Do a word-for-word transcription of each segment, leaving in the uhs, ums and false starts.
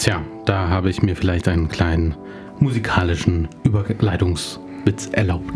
Tja, da habe ich mir vielleicht einen kleinen musikalischen Überleitungswitz erlaubt.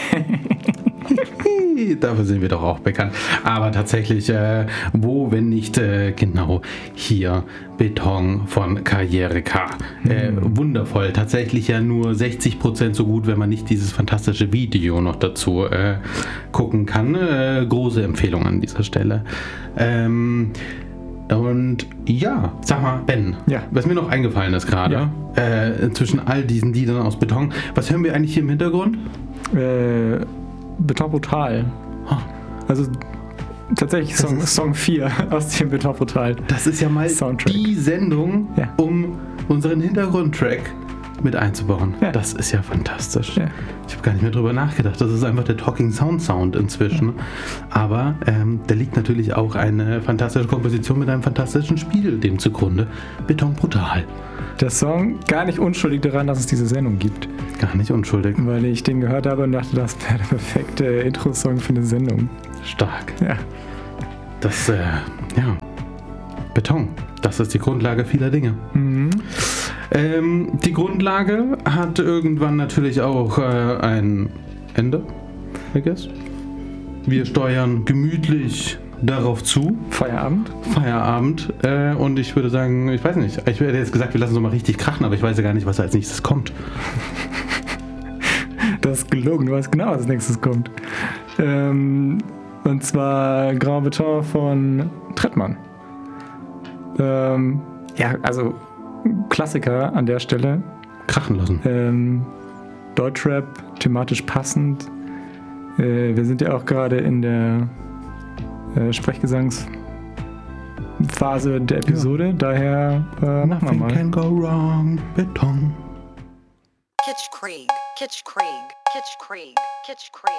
Dafür sind wir doch auch bekannt. Aber tatsächlich, äh, wo, wenn nicht äh, genau hier Beton von Karriere K. Äh, mhm. Wundervoll. Tatsächlich ja nur sechzig Prozent so gut, wenn man nicht dieses fantastische Video noch dazu äh, gucken kann. Äh, große Empfehlung an dieser Stelle. Ähm, und ja, sag mal, Ben, ja. was mir noch eingefallen ist gerade, ja. äh, zwischen all diesen Liedern aus Beton, was hören wir eigentlich hier im Hintergrund? Äh, Beton Brutal. Oh. Also tatsächlich Song, Song vier aus dem Beton Brutal. Das ist ja mal Soundtrack. Die Sendung, ja. um unseren Hintergrundtrack mit einzubauen. Ja. Das ist ja fantastisch. Ja. Ich habe gar nicht mehr drüber nachgedacht. Das ist einfach der Talking Sound Sound inzwischen. Ja. Aber ähm, da liegt natürlich auch eine fantastische Komposition mit einem fantastischen Spiel dem zugrunde. Beton Brutal. Der Song gar nicht unschuldig daran, dass es diese Sendung gibt. Gar nicht unschuldig. Weil ich den gehört habe und dachte, das wäre der perfekte Intro-Song für eine Sendung. Stark. Ja. Das, äh, ja. Beton. Das ist die Grundlage vieler Dinge. Mhm. Ähm, die Grundlage hat irgendwann natürlich auch äh, ein Ende, I guess. Wir steuern gemütlich darauf zu. Feierabend. Feierabend. Äh, und ich würde sagen, ich weiß nicht, ich hätte jetzt gesagt, wir lassen es mal richtig krachen, aber ich weiß ja gar nicht, was als nächstes kommt. Das ist gelogen, du weißt genau, was als nächstes kommt. Ähm, und zwar Grand Beton von Trettmann. Ähm, ja, also Klassiker an der Stelle. Krachen lassen. Ähm, Deutschrap, thematisch passend. Äh, wir sind ja auch gerade in der äh, Sprechgesangsphase der Episode, ja. Daher äh, machen wir mal. Nothing can go wrong, Beton. Kitschkrieg, Kitschkrieg, Kitschkrieg, Kitschkrieg.